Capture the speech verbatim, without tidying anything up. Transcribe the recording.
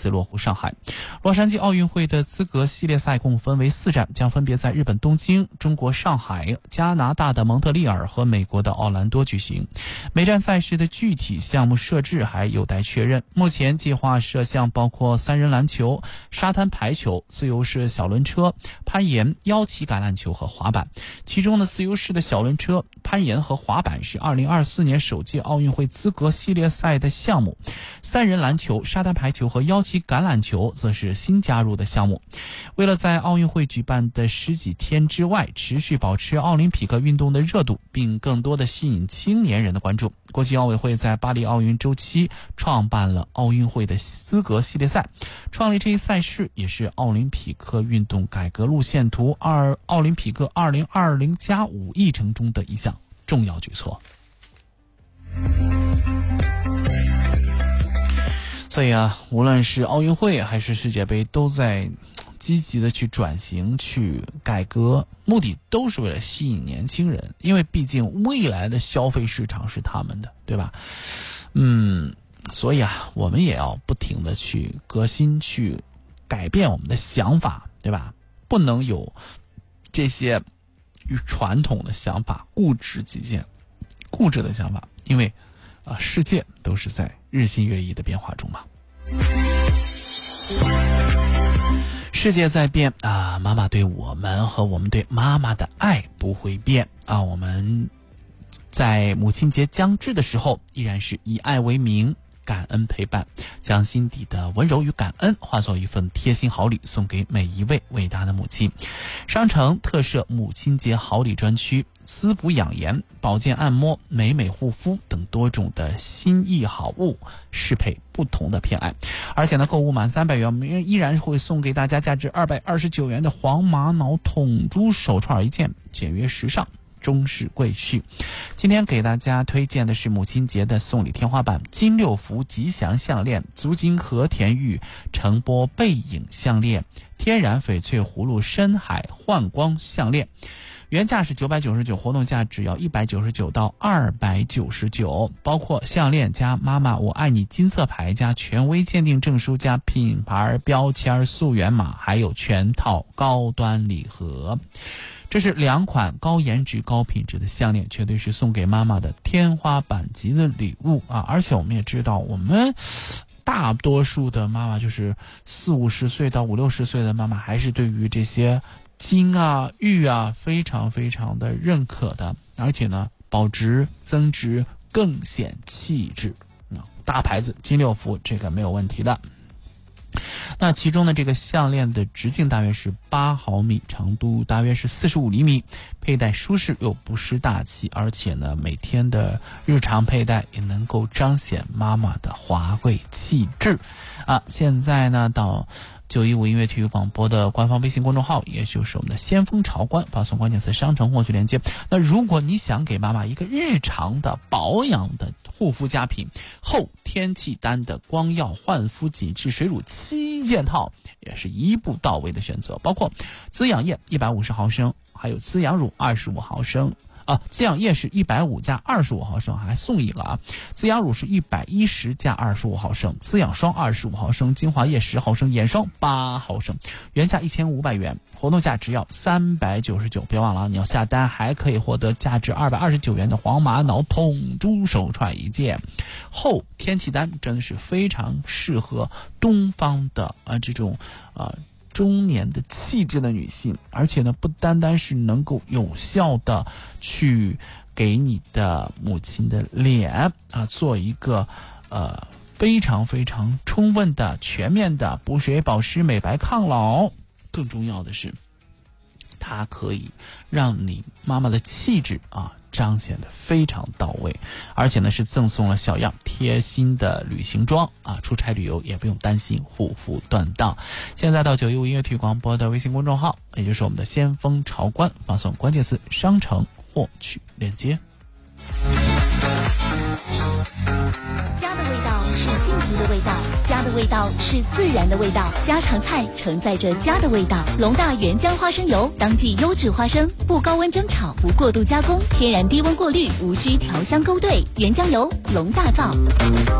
次落户上海。洛杉矶奥运会的资格系列赛共分为四站，将分别在日本东京、中国上海、加拿大的蒙特利尔和美国的奥兰多举行。每站赛事的具体项目设置还有待确认。目前计划设项包括三人篮球、沙滩排球、自由式小轮车、攀岩、腰旗橄榄球和滑板。其中呢，自由式的小轮车、攀岩和滑板是二零二四年首届奥运会资格系列赛的项目，三人篮球、沙滩排球和腰旗橄榄球则是新加入的项目。为了在奥运会举办的十几天之外持续保持奥林匹克运动的热度，并更多的吸引青年人的关注，国际奥委会在巴黎奥运周期创办了奥运会的资格系列赛。创立这一赛事也是奥林匹克运动改革路线图二奥林匹克二零二零加五议程中的一项重要举措。所以啊，无论是奥运会还是世界杯，都在积极的去转型、去改革，目的都是为了吸引年轻人，因为毕竟未来的消费市场是他们的，对吧？嗯，所以啊，我们也要不停的去革新，去改变我们的想法，对吧？不能有这些与传统的想法固执己见、固执的想法，因为啊，世界都是在日新月异的变化中嘛。世界在变啊，妈妈对我们和我们对妈妈的爱不会变啊。我们在母亲节将至的时候，依然是以爱为名，感恩陪伴，将心底的温柔与感恩化作一份贴心好礼，送给每一位伟大的母亲。商城特设母亲节好礼专区，滋补养颜、保健按摩、美美护肤等多种的心意好物，适配不同的偏爱。而且呢，购物满三百元，我们依然会送给大家价值二百二十九元的黄玛瑙筒珠手串一件，简约时尚，中式贵趣。今天给大家推荐的是母亲节的送礼天花板金六福吉祥项链、足金和田玉澄波背影项链、天然翡翠葫芦深海幻光项链。原价是九百九十九，活动价只要一百九十九到二百九十九，包括项链加妈妈我爱你金色牌加权威鉴定证书加品牌标签溯源码，还有全套高端礼盒。这是两款高颜值高品质的项链，绝对是送给妈妈的天花板级的礼物啊！而且我们也知道，我们大多数的妈妈，就是四五十岁到五六十岁的妈妈，还是对于这些金啊玉啊非常非常的认可的，而且呢保值增值更显气质。大牌子金六福这个没有问题的。那其中的这个项链的直径大约是八毫米，长度大约是四十五厘米，佩戴舒适又不失大气，而且呢每天的日常佩戴也能够彰显妈妈的华贵气质啊！现在呢到九一五音乐体育广播的官方微信公众号，也就是我们的先锋潮官，发送关键词商城获取链接。那如果你想给妈妈一个日常的保养的护肤佳品，后天气丹的光耀焕肤紧致水乳七件套也是一步到位的选择，包括滋养液一百五十毫升，还有滋养乳二十五毫升。啊，滋养液是一百五加二十五毫升，还送一个啊。滋养乳是一百一十加二十五毫升，滋养霜二十五毫升，精华液十毫升，眼霜八毫升，原价一千五百元，活动价只要三百九十九。别忘了，你要下单还可以获得价值二百二十九元的黄玛瑙筒珠手串一件。后天气丹真的是非常适合东方的啊这种啊。中年的气质的女性，而且呢不单单是能够有效的去给你的母亲的脸啊做一个呃非常非常充分的全面的补水保湿美白抗老，更重要的是它可以让你妈妈的气质啊彰显的非常到位，而且呢是赠送了小样贴心的旅行装啊，出差旅游也不用担心护肤断档。现在到九一五音乐体育广播的微信公众号，也就是我们的先锋潮官，发送关键词商城获取链接。 家的味道是幸福的味道，家的味道是自然的味道，家常菜承载着家的味道。龙大原浆花生油，当季优质花生，不高温蒸炒，不过度加工，天然低温过滤，无需调香勾兑，原浆油龙大造。